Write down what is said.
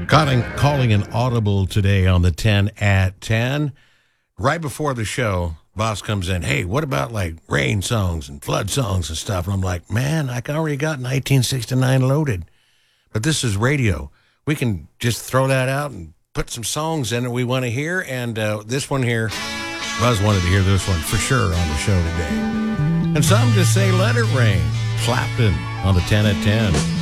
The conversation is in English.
Calling an audible today on the 10 at 10. Right before the show, boss comes in, hey, what about like rain songs and flood songs and stuff? And I'm like, man, I already got 1969 loaded. But this is radio. We can just throw that out and put some songs in that we want to hear. And this one here, Buzz wanted to hear this one for sure on the show today. And some just say, let it rain. Clapton on the 10 at 10.